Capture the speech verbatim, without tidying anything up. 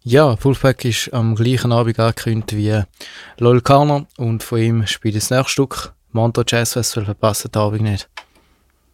Ja, Wolfpack ist am gleichen Abend angekündigt wie Lol Kana und von ihm spielt das nächste Stück. Montreux Jazz Festival, verpasst den Abend nicht.